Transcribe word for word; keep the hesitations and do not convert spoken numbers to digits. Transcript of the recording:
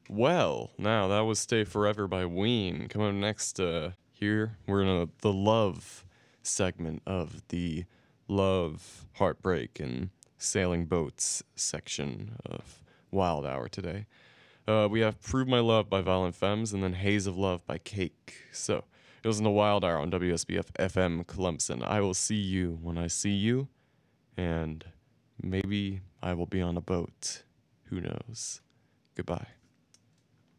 Well, now that was Stay Forever by Ween. Coming up next, uh, here we're in a, the love segment of the love, heartbreak, and sailing boats section of Wild Hour today. Uh, we have Prove My Love by Violent Femmes and then Haze of Love by Cake. So, it was in the Wild Hour on W S B F F M Clemson. I will see you when I see you, and maybe I will be on a boat. Who knows? Goodbye.